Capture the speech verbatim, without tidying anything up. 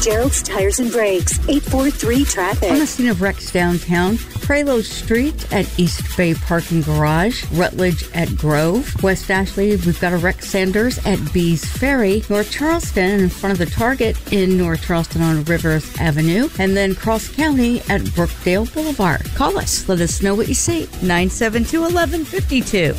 Gerald's Tires and Brakes, eight four three traffic. On the scene of wrecks downtown, Prelo Street at East Bay Parking Garage, Rutledge at Grove, West Ashley, we've got a wreck Sanders at Bees Ferry, North Charleston in front of the Target in North Charleston on Rivers Avenue, and then Cross County at Brookdale Boulevard. Call us. Let us know what you see. nine seven two, one one five two.